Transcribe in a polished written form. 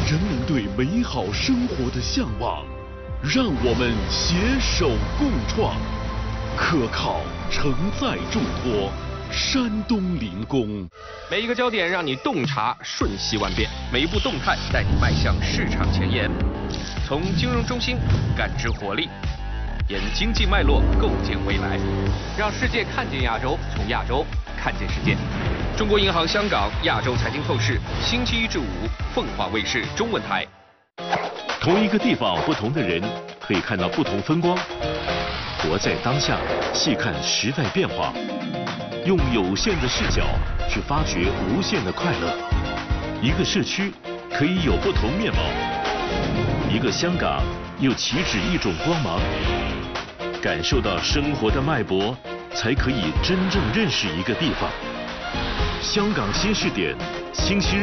人们对美好生活的向往，让我们携手共创，可靠承载重托，山东临工。 每一个焦点让你洞察瞬息万变，每一步动态带你迈向市场前沿。从金融中心感知活力，沿经济脉络构建未来，让世界看见亚洲，从亚洲看见世界。中国银行香港亚洲财经透视，星期一至五，凤凰卫视中文台。 同一个地方，不同的人可以看到不同风光。活在当下，细看时代变化，用有限的视角去发掘无限的快乐。一个社区可以有不同面貌，一个香港又岂止一种光芒。感受到生活的脉搏，才可以真正认识一个地方。香港新视点，星期日